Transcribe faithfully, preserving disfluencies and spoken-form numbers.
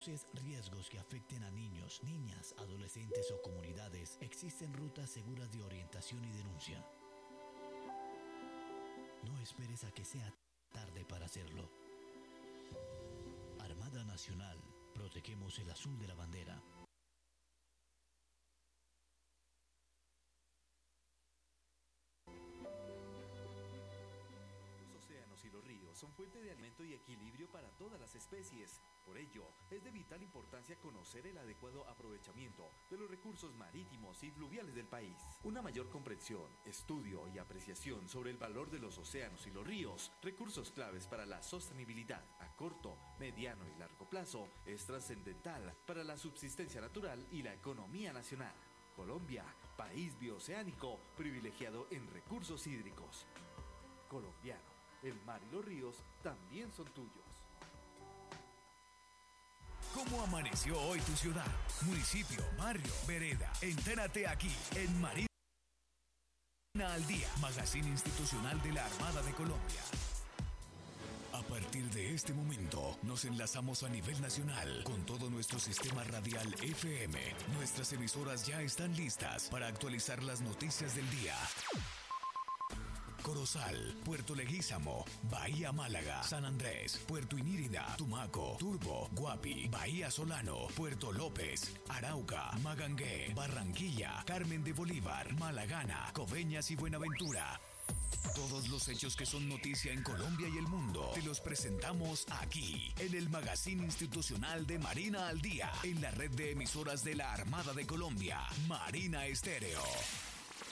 conoces riesgos que afecten a niños, niñas, adolescentes o comunidades, existen rutas seguras de orientación y denuncia. No esperes a que sea tarde para hacerlo. Armada Nacional, protegemos el azul de la bandera. Los océanos y los ríos son fuente de alimento y equilibrio para todas las especies. Por ello, es de vital importancia conocer el adecuado aprovechamiento de los recursos marítimos y fluviales del país. Una mayor comprensión, estudio y apreciación sobre el valor de los océanos y los ríos, recursos claves para la sostenibilidad a corto, mediano y largo plazo, es trascendental para la subsistencia natural y la economía nacional. Colombia, país bioceánico privilegiado en recursos hídricos. Colombiano, el mar y los ríos también son tuyos. ¿Cómo amaneció hoy tu ciudad? Municipio, barrio, vereda. Entérate aquí en Marina al Día, magazine institucional de la Armada de Colombia. A partir de este momento, nos enlazamos a nivel nacional con todo nuestro sistema radial F M. Nuestras emisoras ya están listas para actualizar las noticias del día. Corozal, Puerto Leguízamo, Bahía Málaga, San Andrés, Puerto Inírida, Tumaco, Turbo, Guapi, Bahía Solano, Puerto López, Arauca, Magangué, Barranquilla, Carmen de Bolívar, Malagana, Coveñas y Buenaventura. Todos los hechos que son noticia en Colombia y el mundo, te los presentamos aquí, en el magazine institucional de Marina al Día, en la red de emisoras de la Armada de Colombia, Marina Estéreo.